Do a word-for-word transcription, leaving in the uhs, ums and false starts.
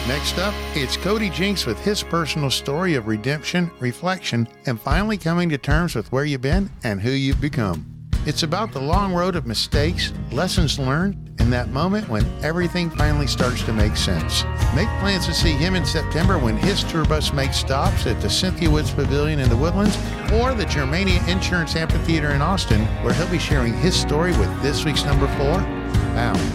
Next up, it's Cody Jinks with his personal story of redemption, reflection, and finally coming to terms with where you've been and who you've become. It's about the long road of mistakes, lessons learned, and that moment when everything finally starts to make sense. Make plans to see him in September when his tour bus makes stops at the Cynthia Woods Pavilion in the Woodlands or the Germania Insurance Amphitheater in Austin, where he'll be sharing his story with this week's number four, Bound.